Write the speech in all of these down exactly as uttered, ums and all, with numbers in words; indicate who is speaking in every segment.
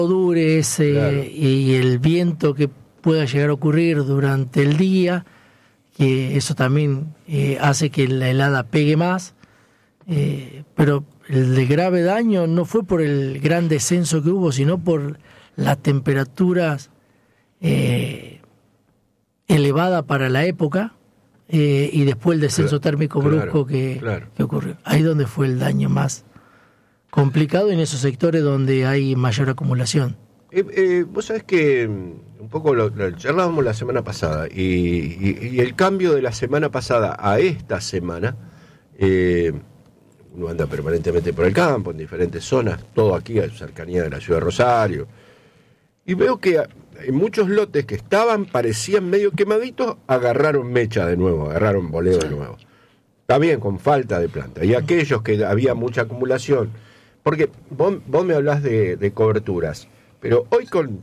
Speaker 1: dure ese,
Speaker 2: claro.
Speaker 1: y el viento que pueda llegar a ocurrir durante el día, que eso también eh, hace que la helada pegue más, eh, pero el de grave daño no fue por el gran descenso que hubo, sino por las temperaturas eh, elevadas para la época, eh, y después el descenso
Speaker 2: claro,
Speaker 1: térmico
Speaker 2: claro,
Speaker 1: brusco que,
Speaker 2: claro.
Speaker 1: que ocurrió. Ahí donde fue el daño más complicado, en esos sectores donde hay mayor acumulación.
Speaker 2: Eh, eh, vos sabés que un poco lo, lo charlábamos la semana pasada, y, y, y el cambio de la semana pasada a esta semana, eh, uno anda permanentemente por el campo, en diferentes zonas, todo aquí a cercanía de la ciudad de Rosario, y veo que en muchos lotes que estaban, parecían medio quemaditos, agarraron mecha de nuevo, agarraron boleo de nuevo. Está bien, con falta de planta. Y aquellos que había mucha acumulación, porque vos, vos me hablás de, de coberturas, pero hoy con,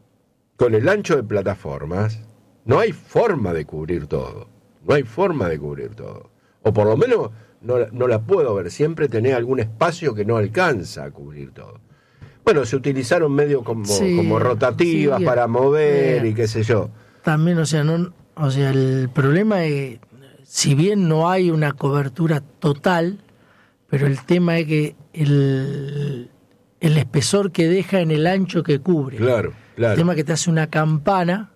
Speaker 2: con el ancho de plataformas no hay forma de cubrir todo. No hay forma de cubrir todo. O por lo menos no, no la puedo ver. Siempre tenés algún espacio que no alcanza a cubrir todo. Bueno, se utilizaron medios como,
Speaker 1: sí,
Speaker 2: como rotativas
Speaker 1: sí,
Speaker 2: para mover
Speaker 1: eh,
Speaker 2: y qué sé yo.
Speaker 1: También, o sea, no, o sea, el problema es, si bien no hay una cobertura total, pero el tema es que el... el espesor que deja en el ancho que cubre.
Speaker 2: Claro, claro.
Speaker 1: El tema es que te hace una campana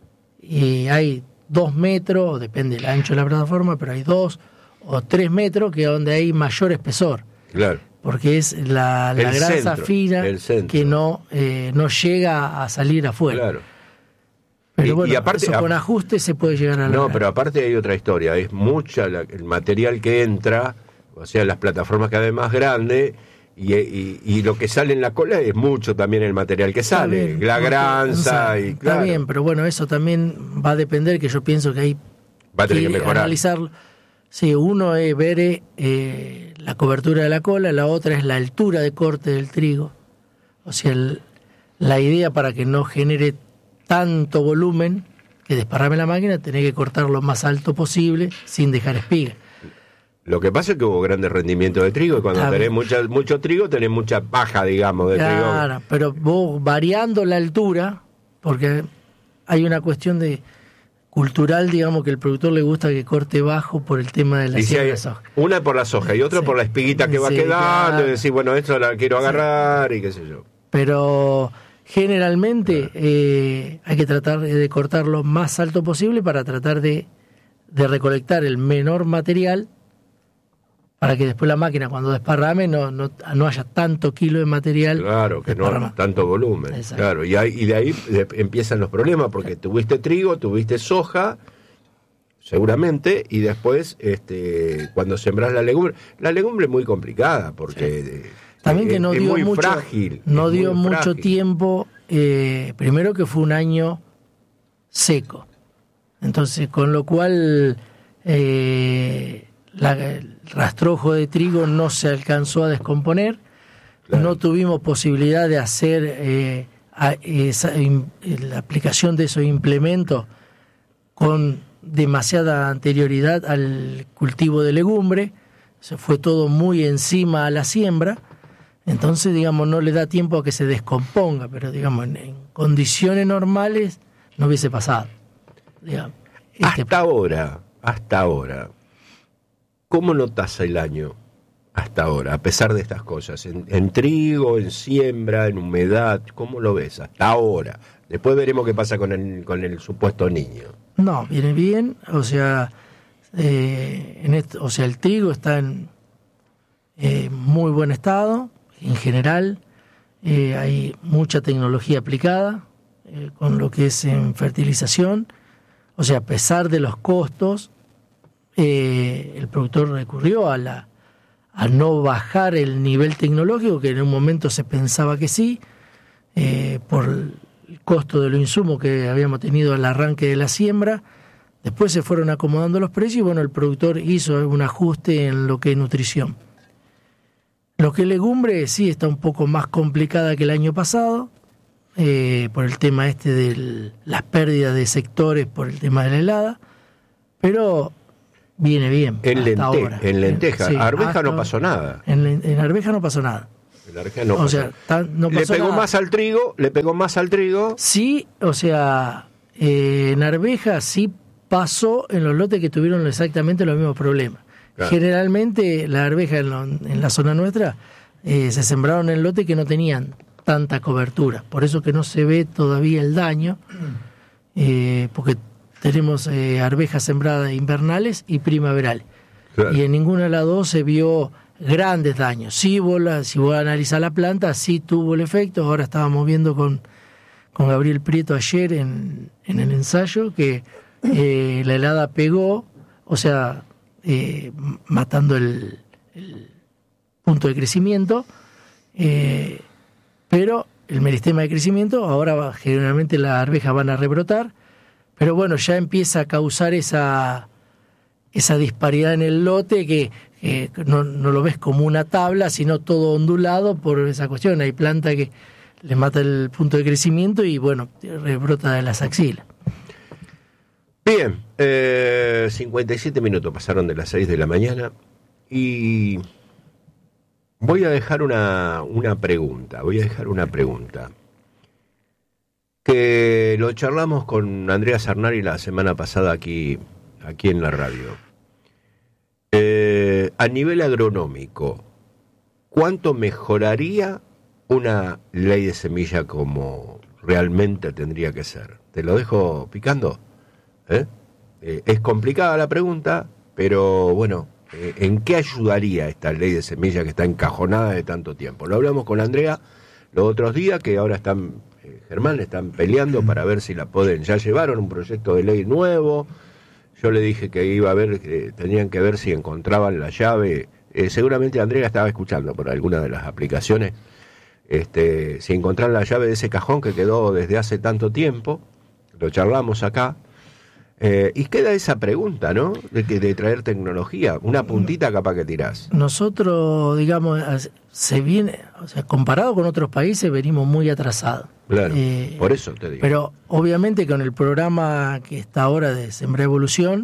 Speaker 1: y hay dos metros, depende del ancho de la plataforma, pero hay dos o tres metros que es donde hay mayor espesor.
Speaker 2: Claro.
Speaker 1: Porque es la, la grasa
Speaker 2: centro,
Speaker 1: fina que no, eh, no llega a salir afuera.
Speaker 2: Claro.
Speaker 1: Pero
Speaker 2: y,
Speaker 1: bueno,
Speaker 2: y aparte,
Speaker 1: eso con ajuste se puede llegar a lograr.
Speaker 2: No, pero aparte hay otra historia. Es mucha la, el material que entra, o sea, las plataformas cada vez más grandes. Y, y, y lo que sale en la cola es mucho también el material que sale,
Speaker 1: bien,
Speaker 2: la granza,
Speaker 1: o sea,
Speaker 2: y
Speaker 1: está
Speaker 2: claro.
Speaker 1: bien, pero bueno, eso también va a depender, que yo pienso que hay
Speaker 2: va a tener
Speaker 1: que,
Speaker 2: que mejorar.
Speaker 1: Analizarlo. Sí, uno es ver eh, la cobertura de la cola, la otra es la altura de corte del trigo. O sea, el, la idea para que no genere tanto volumen que desparrame la máquina, tenés que cortar lo más alto posible sin dejar espiga.
Speaker 2: Lo que pasa es que hubo grandes rendimientos de trigo, y cuando
Speaker 1: Está
Speaker 2: tenés
Speaker 1: bien.
Speaker 2: mucha, mucho trigo, tenés mucha paja, digamos, de
Speaker 1: Claro,
Speaker 2: trigo.
Speaker 1: pero vos variando la altura, porque hay una cuestión de cultural, digamos, que el productor le gusta que corte bajo por el tema de la
Speaker 2: Y si
Speaker 1: siembra
Speaker 2: hay
Speaker 1: de soja.
Speaker 2: una por la soja y otra
Speaker 1: Sí.
Speaker 2: por la espiguita que va
Speaker 1: Sí,
Speaker 2: quedando,
Speaker 1: claro.
Speaker 2: y decir, bueno, esto la quiero agarrar, y qué sé yo.
Speaker 1: Pero generalmente eh, hay que tratar de cortar lo más alto posible para tratar de, de recolectar el menor material, para que después la máquina, cuando desparrame, no, no, no haya tanto kilo de material.
Speaker 2: Claro, que no
Speaker 1: desparramado.
Speaker 2: tanto volumen.
Speaker 1: Exacto.
Speaker 2: Claro, y, hay, y de ahí de- empiezan los problemas, porque tuviste trigo, tuviste soja, seguramente, y después, este, cuando sembrás la legumbre, la legumbre es muy complicada, porque
Speaker 1: Sí. También
Speaker 2: es,
Speaker 1: que no
Speaker 2: es
Speaker 1: dio
Speaker 2: muy
Speaker 1: mucho,
Speaker 2: frágil.
Speaker 1: no
Speaker 2: es
Speaker 1: dio
Speaker 2: muy
Speaker 1: mucho
Speaker 2: frágil.
Speaker 1: tiempo. Eh, primero que fue un año seco, entonces con lo cual eh, la, el rastrojo de trigo no se alcanzó a descomponer.
Speaker 2: Claro.
Speaker 1: No tuvimos posibilidad de hacer eh, a, esa, in, la aplicación de esos implementos con demasiada anterioridad al cultivo de legumbre. Se fue todo muy encima a la siembra, entonces, digamos, no le da tiempo a que se descomponga, pero, digamos, en, en condiciones normales no hubiese pasado. Digamos,
Speaker 2: Hasta
Speaker 1: este,
Speaker 2: ahora, hasta ahora, ¿cómo notas el año hasta ahora, a pesar de estas cosas? En, en trigo, en siembra, en humedad, ¿cómo lo ves hasta ahora? Después veremos qué pasa con el, con el supuesto niño.
Speaker 1: No, viene bien, o sea, eh, en esto, o sea, el trigo está en eh, muy buen estado, en general, eh, hay mucha tecnología aplicada eh, con lo que es en fertilización, o sea, a pesar de los costos, eh, el productor recurrió a la a no bajar el nivel tecnológico, que en un momento se pensaba que sí, eh, por el costo de los insumos que habíamos tenido al arranque de la siembra. Después se fueron acomodando los precios y bueno, el productor hizo un ajuste en lo que es nutrición. Lo que es legumbre sí está un poco más complicada que el año pasado, eh, por el tema este de las pérdidas de sectores por el tema de la helada, pero viene bien.
Speaker 2: En,
Speaker 1: hasta
Speaker 2: lente,
Speaker 1: ahora.
Speaker 2: en lenteja,
Speaker 1: Sí,
Speaker 2: arveja
Speaker 1: hasta
Speaker 2: no
Speaker 1: ahora.
Speaker 2: pasó nada.
Speaker 1: En, en arveja no pasó nada.
Speaker 2: La arveja no
Speaker 1: o
Speaker 2: pasó.
Speaker 1: sea, tan, no
Speaker 2: le
Speaker 1: pasó
Speaker 2: pegó
Speaker 1: nada.
Speaker 2: más al trigo, le pegó más al trigo.
Speaker 1: Sí, o sea, eh, en arveja sí pasó en los lotes que tuvieron exactamente los mismos problemas. Claro. Generalmente la arveja en, lo, en la zona nuestra eh, se sembraron en lotes que no tenían tanta cobertura, por eso que no se ve todavía el daño, eh, porque tenemos eh, arvejas sembradas invernales y primaverales, claro. Y en ninguna de las dos se vio grandes daños. Sí, vos la, si vos analizás la planta, sí tuvo el efecto. Ahora estábamos viendo con, con Gabriel Prieto ayer en, en el ensayo que eh, la helada pegó, o sea, eh, matando el, el punto de crecimiento, eh, pero el meristema de crecimiento, ahora va, generalmente las arvejas van a rebrotar, pero bueno, ya empieza a causar esa, esa disparidad en el lote que, que no, no lo ves como una tabla, sino todo ondulado por esa cuestión. Hay planta que le mata el punto de crecimiento y bueno, rebrota de las axilas.
Speaker 2: Bien, eh, cincuenta y siete minutos pasaron de las seis de la mañana y voy a dejar una, una pregunta, voy a dejar una pregunta que lo charlamos con Andrea Sarnari la semana pasada aquí, aquí en la radio. Eh, a nivel agronómico, ¿cuánto mejoraría una ley de semilla como realmente tendría que ser? Te lo dejo picando. ¿Eh? Eh, es complicada la pregunta, pero bueno, eh, ¿en qué ayudaría esta ley de semilla que está encajonada de tanto tiempo? Lo hablamos con Andrea los otros días, que ahora están, eh, Germán, están peleando para ver si la pueden, ya llevaron un proyecto de ley nuevo. Yo le dije que iba a ver, que tenían que ver si encontraban la llave, eh, seguramente Andrea estaba escuchando por alguna de las aplicaciones, este, si encontraron la llave de ese cajón que quedó desde hace tanto tiempo, lo charlamos acá. Eh, y queda esa pregunta, ¿no? De, que, de traer tecnología, una puntita capaz que tirás.
Speaker 1: Nosotros, digamos, se viene, o sea, comparado con otros países, venimos muy atrasados.
Speaker 2: Claro, eh, por eso te digo.
Speaker 1: Pero obviamente con el programa que está ahora de Sembra Evolución,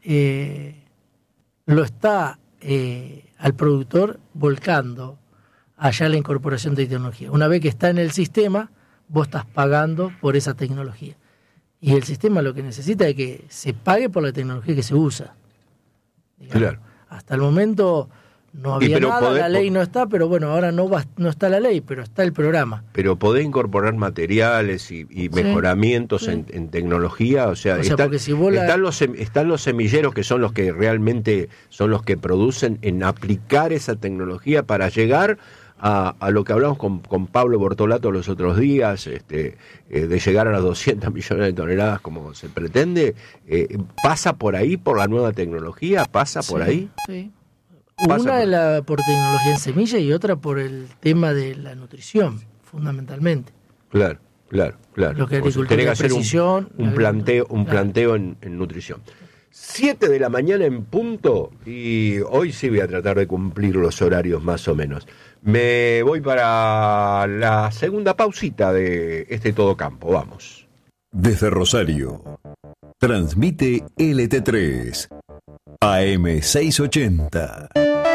Speaker 1: eh, lo está eh, al productor volcando allá la incorporación de tecnología. Una vez que está en el sistema, vos estás pagando por esa tecnología. Y el sistema lo que necesita es que se pague por la tecnología que se usa. Digamos. Claro. Hasta el momento no había nada, podés, la ley no está, pero bueno, ahora no va, no está la ley, pero está el programa.
Speaker 2: Pero podés incorporar materiales y, y mejoramientos sí, sí. En, en tecnología, o sea, o sea está, si la... están, los, están los semilleros que son los que realmente son los que producen en aplicar esa tecnología para llegar A, a lo que hablamos con, con Pablo Bortolato los otros días, este, eh, de llegar a las doscientos millones de toneladas como se pretende, eh, pasa por ahí, por la nueva tecnología, pasa por
Speaker 1: sí,
Speaker 2: ahí.
Speaker 1: Sí. Una por... es la, por tecnología en semilla y otra por el tema de la nutrición, fundamentalmente.
Speaker 2: Claro, claro, claro.
Speaker 1: Lo que agricultura de precisión,
Speaker 2: un, un planteo, un claro. planteo en, en nutrición. Siete de la mañana en punto y hoy sí voy a tratar de cumplir los horarios más o menos. Me voy para la segunda pausita de este Todo Campo, vamos.
Speaker 3: Desde Rosario, transmite L T tres, A M seiscientos ochenta.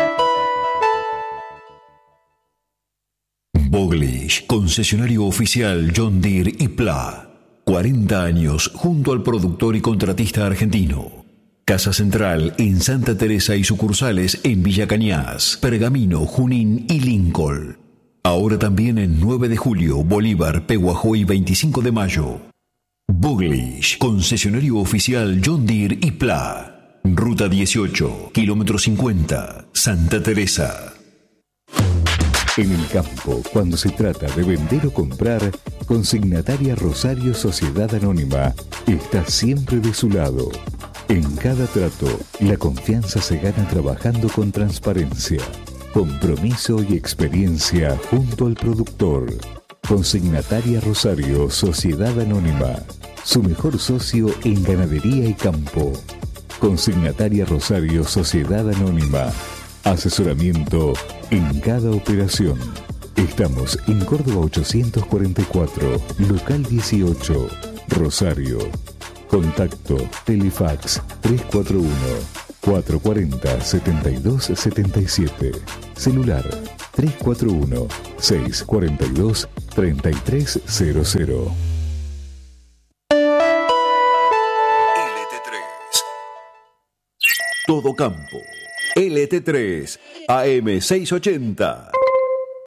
Speaker 3: Boglish, concesionario oficial John Deere y Pla. cuarenta años junto al productor y contratista argentino. Casa Central en Santa Teresa y sucursales en Villa Cañas, Pergamino, Junín y Lincoln. Ahora también en nueve de julio, Bolívar, Peguajó y veinticinco de mayo. Boglish, concesionario oficial John Deere y Pla. Ruta dieciocho, kilómetro cincuenta, Santa Teresa.
Speaker 4: En el campo, cuando se trata de vender o comprar, Consignataria Rosario Sociedad Anónima está siempre de su lado. En cada trato, la confianza se gana trabajando con transparencia, compromiso y experiencia junto al productor. Consignataria Rosario Sociedad Anónima, su mejor socio en ganadería y campo. Consignataria Rosario Sociedad Anónima, asesoramiento en cada operación. Estamos en Córdoba ochocientos cuarenta y cuatro, local dieciocho, Rosario. Contacto Telefax tres cuatro uno, cuatrocientos cuarenta, setenta y dos setenta y siete. Celular tres cuatro uno, seis cuatro dos, tres tres cero cero.
Speaker 3: L T tres. Todo campo. L T tres, A M seiscientos ochenta.